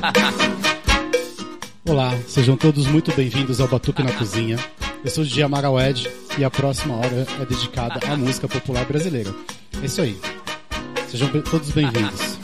Olá, sejam todos muito bem-vindos ao Batuque na Cozinha. Eu sou o Didi Amaral Ed e a próxima hora é dedicada à música popular brasileira. É isso aí. Sejam todos bem-vindos.